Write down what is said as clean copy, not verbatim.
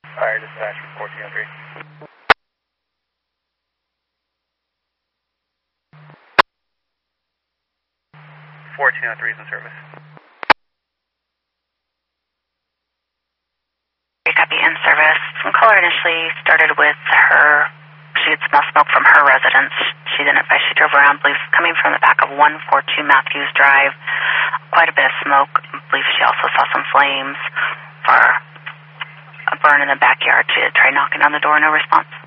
Fire dispatch for 1403. 1403 is in service. Copy, in service. Some caller initially started with her. She had smelled smoke from her residence. She then advised she drove around, believes coming from the back of 142 Matthews Drive. Quite a bit of smoke. Believes she also saw some flames for a burn in the backyard. She had tried knocking on the door, no response.